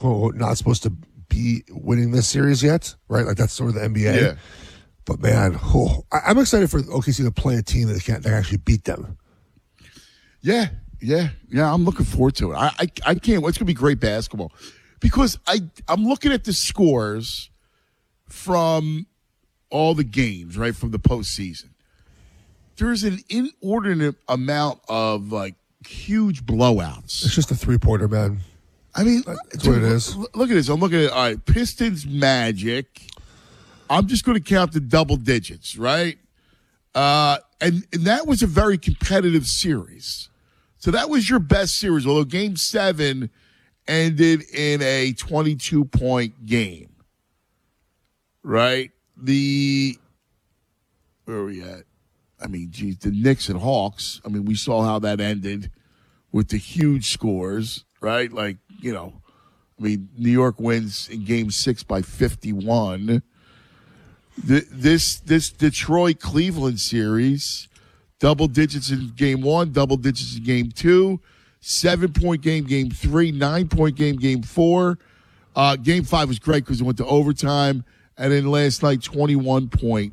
quote unquote not supposed to be winning this series yet, right? Like that's sort of the NBA. Yeah. But man, I'm excited for OKC to play a team that can actually beat them. Yeah. I'm looking forward to it. I can't wait. It's gonna be great basketball because I'm looking at the scores from all the games, right, from the postseason. There's an inordinate amount of like huge blowouts. It's just a 3-pointer, man. I mean, that's what it is. Look at this. I'm looking at all right, Pistons Magic. I'm just going to count the double digits, right? And that was a very competitive series. So that was your best series, although Game 7 ended in a 22-point game, right? Where are we at? I mean, geez, the Knicks and Hawks. I mean, we saw how that ended with the huge scores, right? Like, I mean, New York wins in Game 6 by 51. This Detroit-Cleveland series, double digits in Game 1, double digits in Game 2, 7-point game, Game 3, 9-point game, Game 4. Game 5 was great because it went to overtime. And then last night, 21-point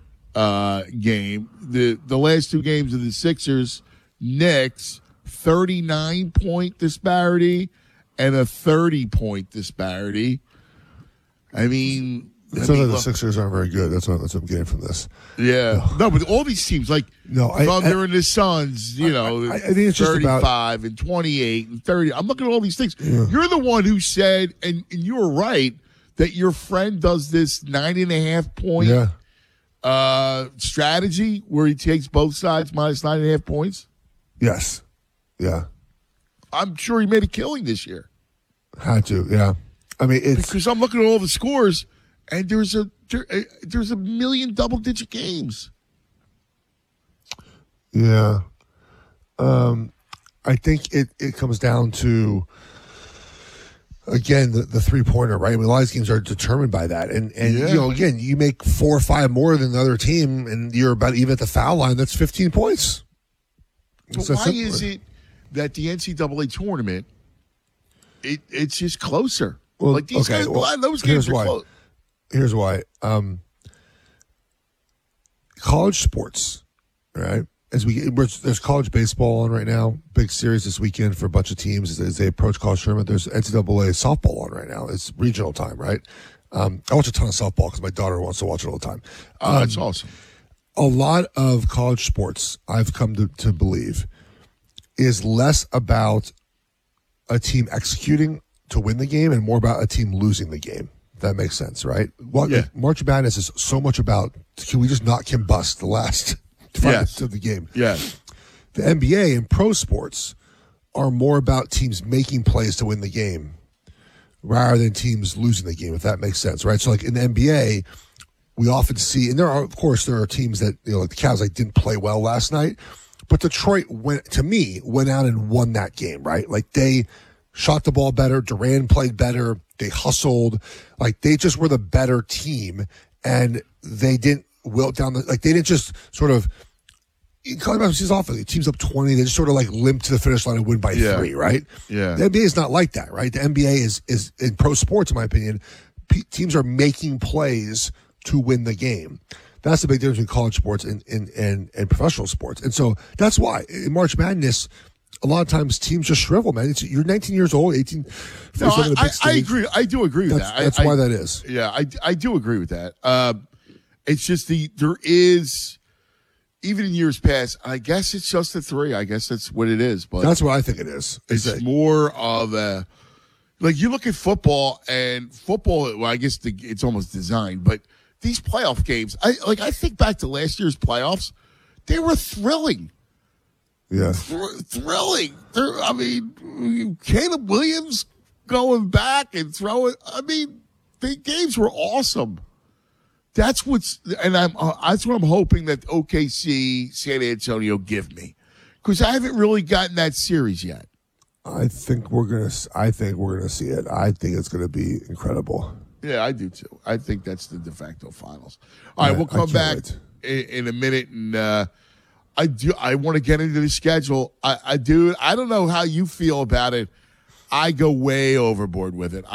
game. The last two games of the Sixers, Knicks, 39-point disparity and a 30-point disparity. I mean, it sounds like the Sixers aren't very good. That's what I'm getting from this. Yeah. No, but all these teams, like Thunder and the Suns, I think it's 35 just about, and 28 and 30. I'm looking at all these things. Yeah. You're the one who said, and you were right, that your friend does this 9.5-point strategy where he takes both sides minus 9.5 points. Yes. Yeah. I'm sure he made a killing this year. Had to, yeah. I mean, it's because I'm looking at all the scores, and there's a million double-digit games. Yeah. I think it comes down to, again, the 3-pointer, right? I mean, a lot of these games are determined by that. And again, you make 4 or 5 more than the other team, and you're about even at the foul line, that's 15 points. But why is it that the NCAA tournament, it's just closer? Well, like these guys, those games are close. Here's why. College sports, right? There's college baseball on right now. Big series this weekend for a bunch of teams as they approach college tournament. There's NCAA softball on right now. It's regional time, right? I watch a ton of softball because my daughter wants to watch it all the time. That's awesome. A lot of college sports, I've come to believe, is less about a team executing to win the game and more about a team losing the game. If that makes sense, right? March Madness is so much about, can we just not combust the last 5 minutes of the game? Yes. The NBA and pro sports are more about teams making plays to win the game rather than teams losing the game, if that makes sense, right? So like in the NBA, we often see, and there are teams that, like the Cavs, didn't play well last night, but Detroit went out and won that game, right? Like they shot the ball better. Durant played better. They hustled. Like they just were the better team, and they didn't wilt down they didn't just sort of, teams up 20, they just sort of limp to the finish line and win by 3, right? Yeah. The NBA is not like that, right? The NBA is in pro sports, in my opinion, teams are making plays to win the game. That's the big difference between college sports and professional sports. And so that's why in March Madness, a lot of times teams just shrivel, man. You're 19 years old, 18. No, I agree. I do agree with that. That's why that is. Yeah, I do agree with that. It's just there is, even in years past, I guess it's just a 3. I guess that's what it is. But that's what I think it is. It's more of a, you look at football, and football, well, I guess it's almost designed, but these playoff games, I think back to last year's playoffs, they were thrilling. Yeah. Thrilling. Caleb Williams going back and throwing. The games were awesome. That's what I'm hoping that OKC, San Antonio give me, because I haven't really gotten that series yet. I think we're gonna see it. I think it's gonna be incredible. Yeah, I do too. I think that's the de facto finals. All right, we'll come back in a minute, and I want to get into the schedule. I do. I don't know how you feel about it. I go way overboard with it.